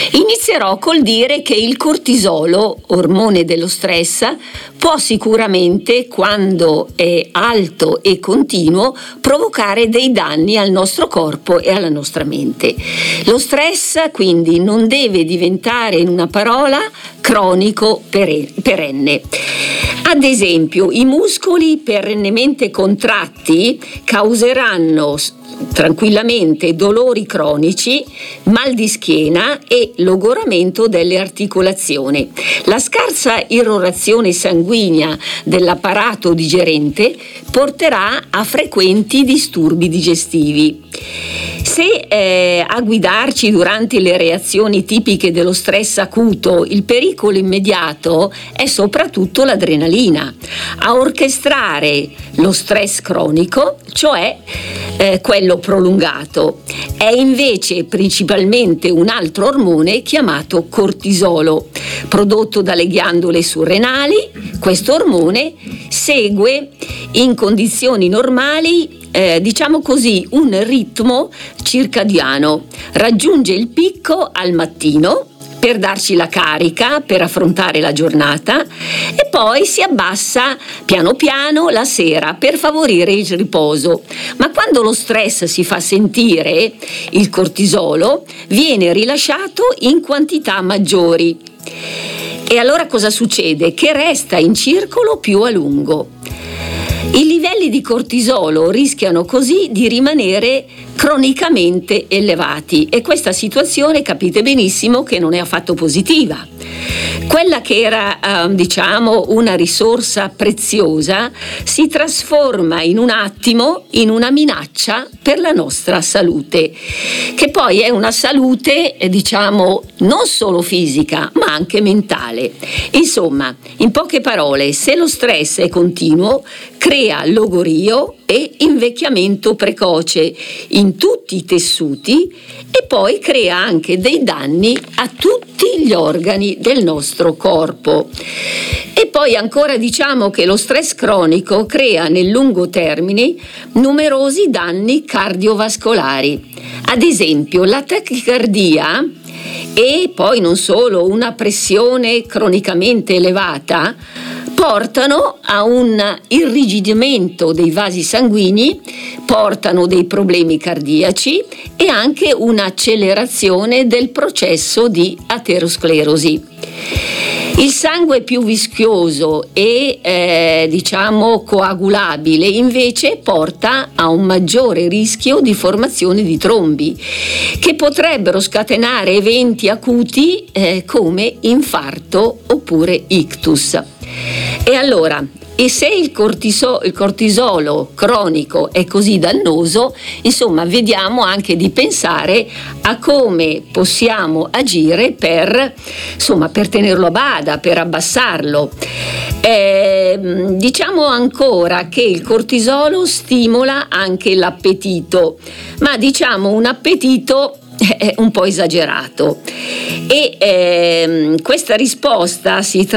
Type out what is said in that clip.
Inizierò col dire che il cortisolo, ormone dello stress, può sicuramente, quando è alto e continuo, provocare dei danni al nostro corpo e alla nostra mente. Lo stress quindi non deve diventare, in una parola, cronico perenne. Ad esempio, i muscoli perennemente contratti causeranno tranquillamente dolori cronici, mal di schiena e logoramento delle articolazioni. La scarsa irrorazione sanguigna dell'apparato digerente porterà a frequenti disturbi digestivi. Se a guidarci durante le reazioni tipiche dello stress acuto il pericolo immediato è soprattutto l'adrenalina, a orchestrare lo stress cronico, cioè quello prolungato, è invece principalmente un altro ormone chiamato cortisolo, prodotto dalle ghiandole surrenali. Questo ormone segue in condizioni normali diciamo così, un ritmo circadiano, raggiunge il picco al mattino per darci la carica per affrontare la giornata e poi si abbassa piano piano la sera per favorire il riposo. Ma quando lo stress si fa sentire, il cortisolo viene rilasciato in quantità maggiori. E allora cosa succede? Che resta in circolo più a lungo. I livelli di cortisolo rischiano così di rimanere cronicamente elevati e questa situazione capite benissimo che non è affatto positiva. Quella che era diciamo una risorsa preziosa si trasforma in un attimo in una minaccia per la nostra salute, che poi è una salute diciamo non solo fisica ma anche mentale. Insomma, in poche parole, se lo stress è continuo crea logorio e invecchiamento precoce in tutti i tessuti e poi crea anche dei danni a tutti gli organi del nostro corpo. E poi ancora diciamo che lo stress cronico crea nel lungo termine numerosi danni cardiovascolari. Ad esempio la tachicardia e poi non solo una pressione cronicamente elevata portano a un irrigidimento dei vasi sanguigni, portano dei problemi cardiaci e anche un'accelerazione del processo di aterosclerosi. Il sangue più vischioso e diciamo coagulabile invece porta a un maggiore rischio di formazione di trombi che potrebbero scatenare eventi acuti come infarto oppure ictus. E allora, e se il cortisolo cronico è così dannoso, insomma, vediamo anche di pensare a come possiamo agire per tenerlo a bada, per abbassarlo. Diciamo ancora che il cortisolo stimola anche l'appetito, ma diciamo un appetito un po' esagerato e questa risposta si